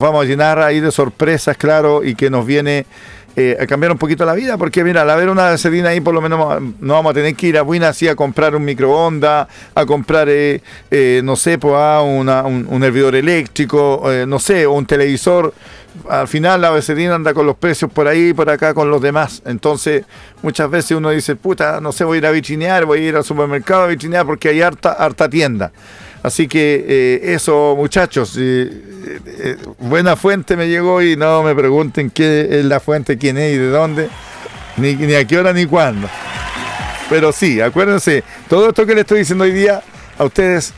vamos a llenar ahí de sorpresas, claro, y que nos viene a cambiar un poquito la vida, porque mira, al haber una Sedina ahí, por lo menos no vamos a tener que ir a Buina así a comprar un microondas, a comprar, no sé, pues un hervidor eléctrico, no sé, o un televisor. Al final la Sedina anda con los precios por ahí, por acá, con los demás. Entonces, muchas veces uno dice, puta, no sé, voy a ir a vitrinear, voy a ir al supermercado a vitrinear porque hay harta tienda. Así que eso, muchachos, buena fuente me llegó y no me pregunten qué es la fuente, quién es y de dónde, ni a qué hora ni cuándo. Pero sí, acuérdense, todo esto que les estoy diciendo hoy día a ustedes,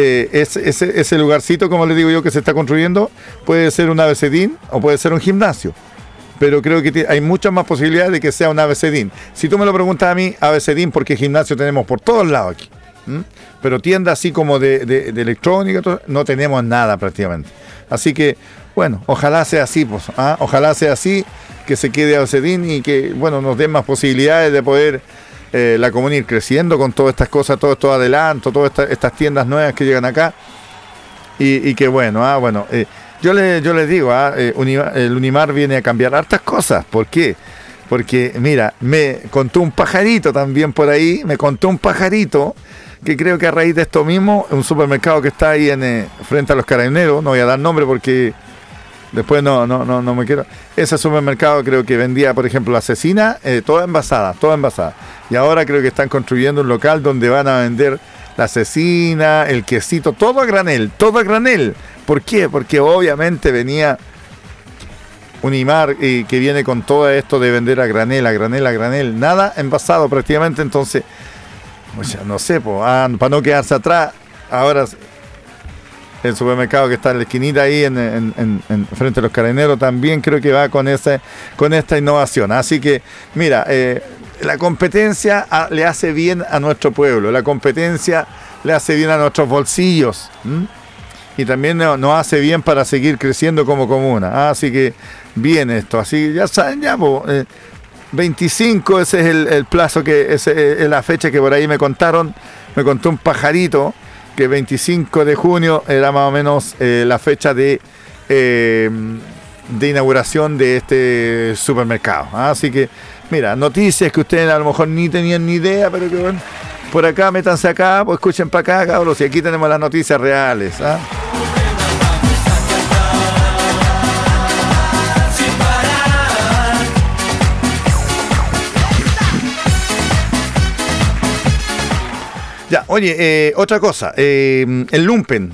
ese lugarcito, como les digo yo, que se está construyendo, puede ser un ABCDIN o puede ser un gimnasio. Pero creo que hay muchas más posibilidades de que sea un ABCDIN. Si tú me lo preguntas a mí, ABCDIN, porque gimnasio tenemos por todos lados aquí. Pero tiendas así como de electrónica, no tenemos nada prácticamente. Así que, bueno, ojalá sea así, pues, ojalá sea así, que se quede ABCDIN y que, bueno, nos den más posibilidades de poder la comunidad ir creciendo con todas estas cosas, todos estos adelantos, todas estas tiendas nuevas que llegan acá. Y que, bueno, yo les digo, el Unimar viene a cambiar hartas cosas. ¿Por qué? Porque, mira, me contó un pajarito también por ahí, que creo que a raíz de esto mismo, un supermercado que está ahí frente a los Carabineros, no voy a dar nombre porque después no me quiero. Ese supermercado creo que vendía, por ejemplo, la cecina, toda envasada. Y ahora creo que están construyendo un local donde van a vender la cecina, el quesito, todo a granel. ¿Por qué? Porque obviamente venía Unimar que viene con todo esto de vender a granel, nada envasado prácticamente, entonces, no sé, para no quedarse atrás, ahora el supermercado que está en la esquinita ahí en frente a los Carabineros también creo que va con esta innovación. Así que, mira, la competencia le hace bien a nuestro pueblo, la competencia le hace bien a nuestros bolsillos, y también nos hace bien para seguir creciendo como comuna. Así que bien esto, así ya saben, 25, ese es el plazo, ese es la fecha que por ahí me contó un pajarito, que 25 de junio era más o menos la fecha de inauguración de este supermercado. Así que, mira, noticias que ustedes a lo mejor ni tenían ni idea, pero que bueno, por acá, métanse acá, pues escuchen para acá, cabros, y aquí tenemos las noticias reales. Ya, oye, otra cosa, el lumpen,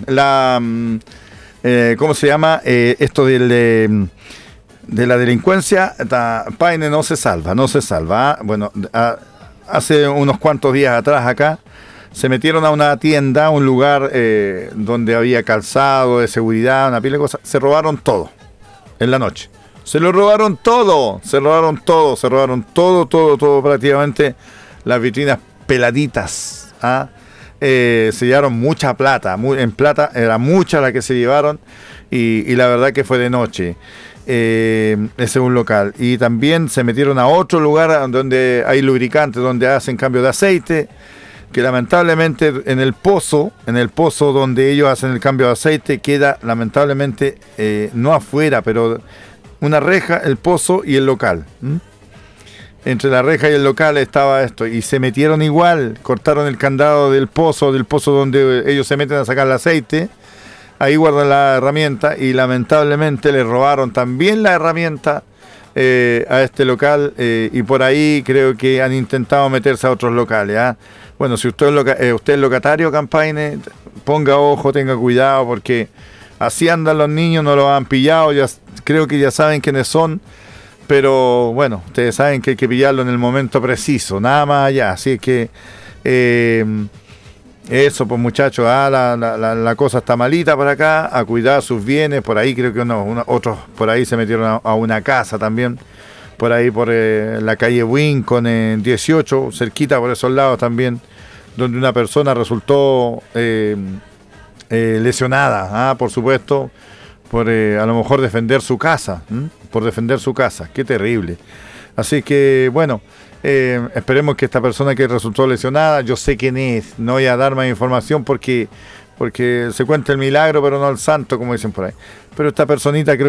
¿cómo se llama? Esto de la delincuencia, Paine no se salva. Bueno, hace unos cuantos días atrás acá, se metieron a una tienda, un lugar donde había calzado de seguridad, una pila de cosas, se robaron todo en la noche. Se lo robaron todo prácticamente, las vitrinas peladitas. Se llevaron mucha plata, en plata era mucha la que se llevaron, y la verdad que fue de noche. Ese es un local, y también se metieron a otro lugar donde hay lubricantes, donde hacen cambio de aceite, que lamentablemente en el pozo donde ellos hacen el cambio de aceite queda lamentablemente no afuera, pero una reja, el pozo y el local. Entre la reja y el local estaba esto, y se metieron igual, cortaron el candado del pozo donde ellos se meten a sacar el aceite, ahí guardan la herramienta, y lamentablemente le robaron también la herramienta a este local, y por ahí creo que han intentado meterse a otros locales. Bueno, si usted es locatario, Campaine, ponga ojo, tenga cuidado, porque así andan los niños, no los han pillado, creo que ya saben quiénes son. Pero bueno, ustedes saben que hay que pillarlo en el momento preciso, nada más allá. Así que eso, pues muchachos, la cosa está malita por acá, a cuidar sus bienes. Por ahí creo que otros por ahí se metieron a una casa también, por ahí por la calle Wincon en 18, cerquita por esos lados también, donde una persona resultó lesionada, por supuesto, por a lo mejor defender su casa, qué terrible. Así que bueno, esperemos que esta persona que resultó lesionada, yo sé quién es, no voy a dar más información porque se cuenta el milagro pero no el santo, como dicen por ahí, pero esta personita creo